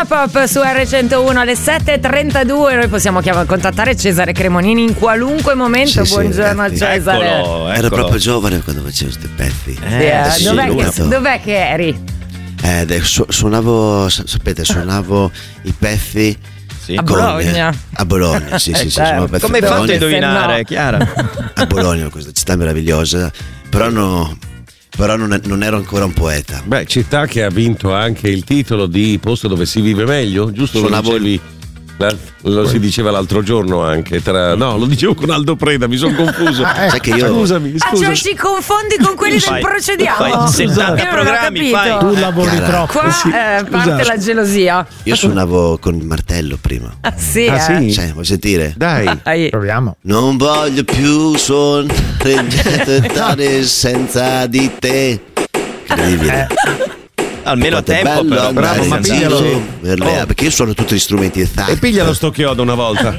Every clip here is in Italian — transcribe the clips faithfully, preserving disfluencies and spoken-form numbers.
Zona Pop su erre centouno alle sette e trentadue. Noi possiamo chiamare, contattare Cesare Cremonini in qualunque momento. Sì, Buongiorno sì, Cesare. Eccolo, eccolo. Ero proprio giovane quando facevo questi pezzi. Eh, sì, dov'è, che, molto. dov'è che eri? Eh, de- su- suonavo, sa- sapete, suonavo i pezzi Sì. A con- Bologna. A Bologna, sì, sì, sì. certo. suonavo pezzi Come hai a fatto a Bologna. indovinare, no. Chiara? A Bologna, questa città meravigliosa. Però, no, però non, non ero ancora un poeta. Beh, città che ha vinto anche il titolo di posto dove si vive meglio, giusto? Lo Suonavo- dicevi, la- lo si diceva l'altro giorno anche. Tra, no, lo dicevo con Aldo Preda, mi sono confuso. Sai che io- Scusami, Ah, scusa. cioè ci confondi con quelli del Fai- Procediamo? fai settanta Io non ho programmi, capito. fai- Tu lavori Chiara. troppo. Qua Sì. eh, parte la gelosia. Io suonavo con il martello prima. Ah, sì, Ah, eh. sì? Cioè, vuoi sentire? Dai. Dai. Proviamo. Non voglio più suonare senza di te. Incredibile. Almeno a Quanto è tempo, bello però. andare bravo, ma in piglialo. giro per le- Oh. Perché io suono tutti gli strumenti di E piglia lo sto chiodo una volta.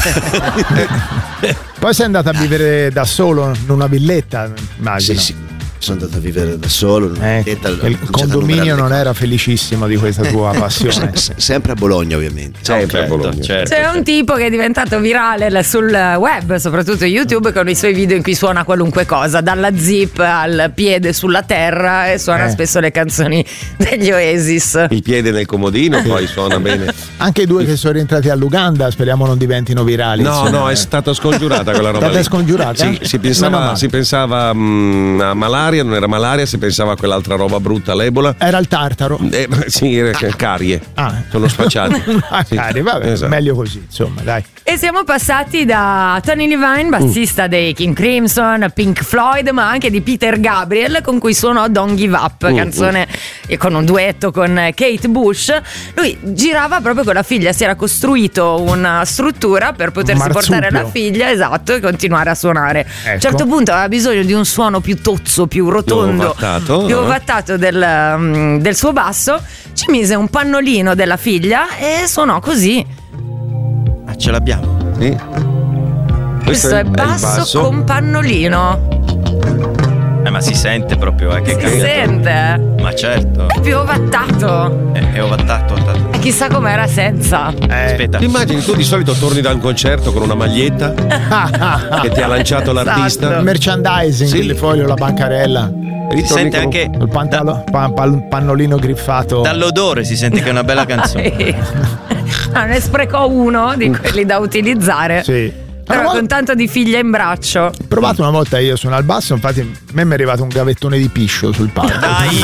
Poi sei andata a vivere da solo in una villetta, Sì, immagino. sì. Sono andato a vivere da solo. in una Eh, villetta, ho il cominciato a condominio numerare non le era felicissimo di questa tua passione. cose. Se- Sempre a Bologna, ovviamente. Sempre a Certo, Bologna. certo, C'è un certo. tipo che è diventato virale sul web, soprattutto YouTube, con i suoi video in cui suona qualunque cosa, dalla zip al piede sulla terra, e suona Eh. spesso le canzoni degli Oasis. Il piede nel comodino, poi suona bene. Anche i due che sono rientrati all'Uganda, speriamo non diventino virali. No, insomma. no, è stata scongiurata quella roba. Stata lì. scongiurata? Sì, si Meno pensava, male. si pensava mm, a malaria, non era malaria, si pensava a quell'altra roba brutta, l'Ebola. Era il tartaro. Eh, sì, era carie. Ah. Sono spacciati. Ah, Sì, cari, vabbè, esatto. meglio così, insomma, dai. E siamo passati da Tony Levine, bassista dei King Crimson, Pink Floyd, ma anche di Peter Gabriel, con cui suonò Don't Give Up, Mm, canzone e con un duetto con Kate Bush. Lui girava proprio con la figlia, si era costruito una struttura per potersi Marsupio. portare la figlia, esatto, e continuare a suonare. A un Ecco. certo punto aveva bisogno di un suono più tozzo, più rotondo, ovattato, più no? ovattato del, mm, del suo basso. Ci mise un pannolino della figlia e suonò così. Ah, ce l'abbiamo. Sì. Questo è il basso, con pannolino. Eh, ma si sente proprio, eh, che Si cagato. sente, eh? Ma certo. È più ovattato. È, è ovattato, ovattato. E chissà com'era senza. Aspetta. Ti immagini, tu di solito torni da un concerto con una maglietta che ti ha lanciato l'artista. Esatto. Merchandising, Sì. il foglio, la bancarella, Ritorni Si sente con- anche il pantalo- pa- pa- pannolino griffato. dall'odore, si sente che è una bella canzone. Ah, ne sprecò uno di quelli da utilizzare. Sì. Però Una volta- con tanto di figlia in braccio. Ho provato una volta io suonare al basso, infatti a me mi è arrivato un gavettone di piscio sul palco. Dai.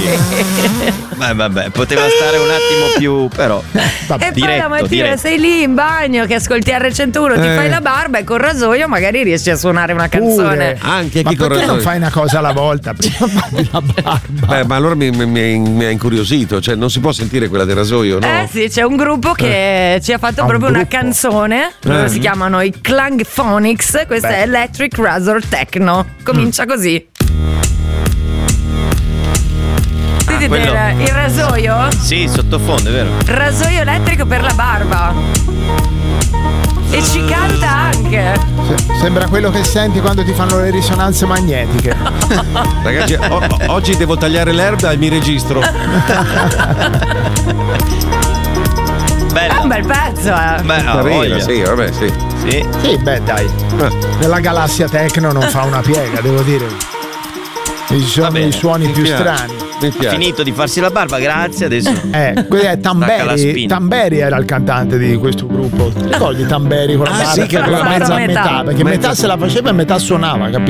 Beh, vabbè, poteva stare un attimo più, però. Vabbè. E poi Diretto, la mattina diretto. sei lì in bagno che ascolti erre centouno, ti Eh. fai la barba e col rasoio magari riesci a suonare una canzone. Pure. Anche Ma chi perché corre- non fai una cosa alla volta? Prima fai la barba. Beh, ma allora mi, mi- mi- mi ha incuriosito, cioè non si può sentire quella del rasoio, no? Eh sì, c'è un gruppo che ci ha fatto Ah, un proprio una gruppo. canzone. Loro Eh. si chiamano i Clang Phonics. Questa Beh. è Electric Razor Techno. Comincia così. Sentite quello. il, il rasoio? Sì, sottofondo, è vero. Rasoio elettrico per la barba. E ci canta anche. Se- Sembra quello che senti quando ti fanno le risonanze magnetiche. Ragazzi, o- o- oggi devo tagliare l'erba e mi registro. È Bello. un bel pezzo, eh. Beh, ha Carina, voglia. sì, vabbè, sì. Sì. Sì, beh, dai. Nella galassia techno non fa una piega, devo dire. Ci sono Va bene, i suoni mi più piace. strani. Mi piace. Finito di farsi la barba, grazie. Adesso. Eh, quello è Stacca la Tamberi. spina. Tamberi era il cantante di questo gruppo. Ti ricordi Tamberi con la Ah, barba sì, che con la aveva mezza fatto a metà? metà. Perché Mezza- metà se la faceva e metà suonava, capito?